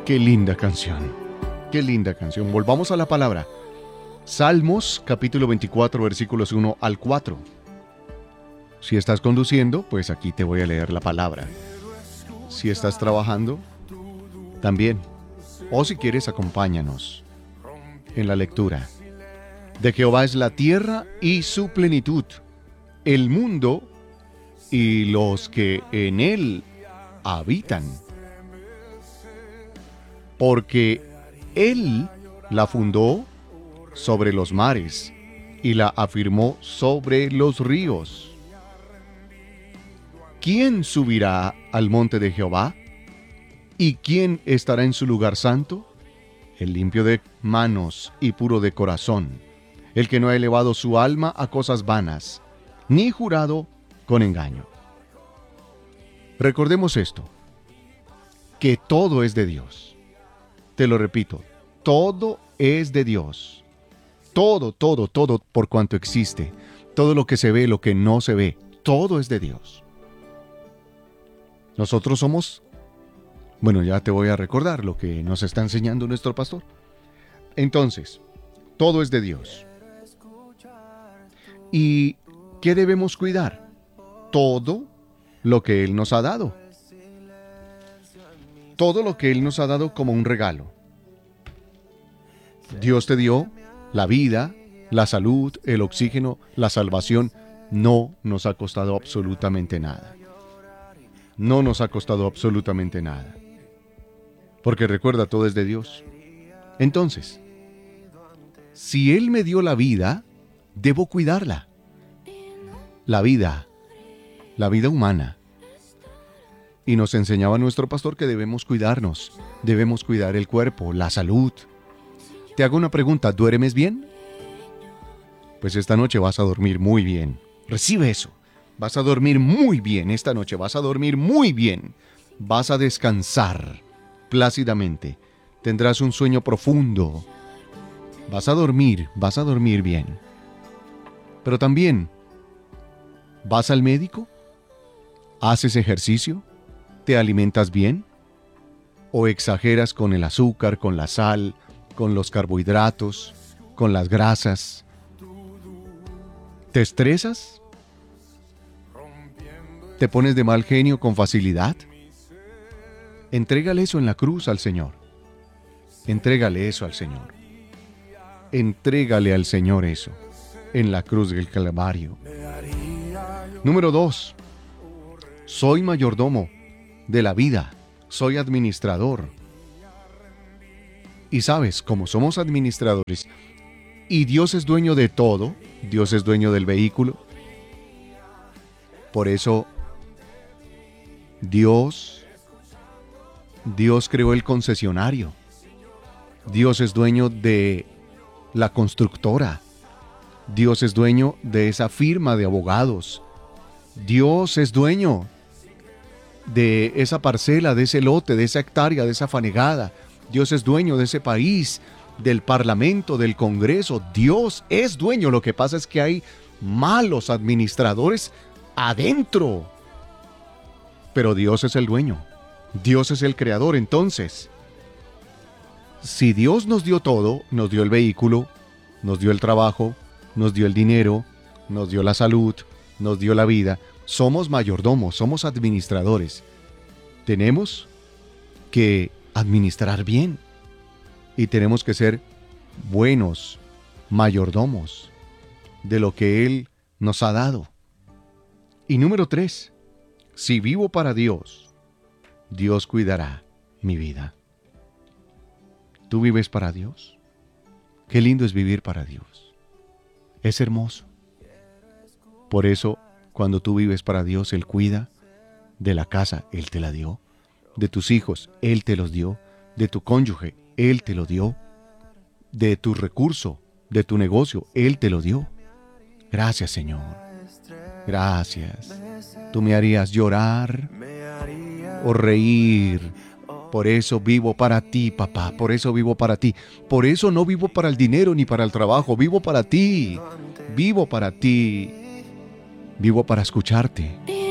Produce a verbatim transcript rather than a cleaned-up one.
Qué linda canción. Qué linda canción. Volvamos a la palabra. Salmos capítulo veinticuatro, versículos uno al cuatro. Si estás conduciendo, pues aquí te voy a leer la palabra. Si estás trabajando, también. O si quieres, acompáñanos en la lectura. De Jehová es la tierra y su plenitud, el mundo y los que en él habitan. Porque él la fundó sobre los mares y la afirmó sobre los ríos. ¿Quién subirá al monte de Jehová? ¿Y quién estará en su lugar santo? El limpio de manos y puro de corazón, el que no ha elevado su alma a cosas vanas, ni jurado con engaño. Recordemos esto, que todo es de Dios. Te lo repito, todo es de Dios. Todo, todo, todo por cuanto existe. Todo lo que se ve, lo que no se ve, todo es de Dios. Nosotros somos, bueno, ya te voy a recordar lo que nos está enseñando nuestro pastor. Entonces, todo es de Dios. ¿Y qué debemos cuidar? Todo lo que Él nos ha dado. Todo lo que Él nos ha dado como un regalo. Dios te dio la vida, la salud, el oxígeno, la salvación. No nos ha costado absolutamente nada. No nos ha costado absolutamente nada. Porque recuerda, todo es de Dios. Entonces, si Él me dio la vida, debo cuidarla. La vida, la vida humana. Y nos enseñaba nuestro pastor que debemos cuidarnos, debemos cuidar el cuerpo, la salud. Te hago una pregunta, ¿duermes bien? Pues esta noche vas a dormir muy bien. Recibe eso. Vas a dormir muy bien esta noche, vas a dormir muy bien. Vas a descansar plácidamente. Tendrás un sueño profundo. Vas a dormir, vas a dormir bien. Pero también, ¿vas al médico? ¿Haces ejercicio? ¿Te alimentas bien? ¿O exageras con el azúcar, con la sal, con los carbohidratos, con las grasas? ¿Te estresas? ¿Te pones de mal genio con facilidad? Entrégale eso en la cruz al Señor. Entrégale eso al Señor. Entrégale al Señor eso en la cruz del Calvario. Número dos. Soy mayordomo de la vida. Soy administrador. Y sabes, como somos administradores y Dios es dueño de todo, Dios es dueño del vehículo. Por eso Dios, Dios creó el concesionario. Dios es dueño de la constructora. Dios es dueño de esa firma de abogados. Dios es dueño de esa parcela, de ese lote, de esa hectárea, de esa fanegada. Dios es dueño de ese país, del parlamento, del Congreso. Dios es dueño. Lo que pasa es que hay malos administradores adentro. Pero Dios es el dueño. Dios es el creador. Entonces, si Dios nos dio todo, nos dio el vehículo, nos dio el trabajo, nos dio el dinero, nos dio la salud, nos dio la vida, somos mayordomos, somos administradores. Tenemos que administrar bien y tenemos que ser buenos mayordomos de lo que Él nos ha dado. Y número tres, si vivo para Dios, Dios cuidará mi vida. ¿Tú vives para Dios? Qué lindo es vivir para Dios. Es hermoso. Por eso, cuando tú vives para Dios, Él cuida de la casa, Él te la dio. De tus hijos, Él te los dio. De tu cónyuge, Él te lo dio. De tu recurso, de tu negocio, Él te lo dio. Gracias, Señor. Gracias. Tú me harías llorar o reír. Por eso vivo para ti, papá. Por eso vivo para ti. Por eso no vivo para el dinero ni para el trabajo. Vivo para ti. Vivo para ti. Vivo para escucharte.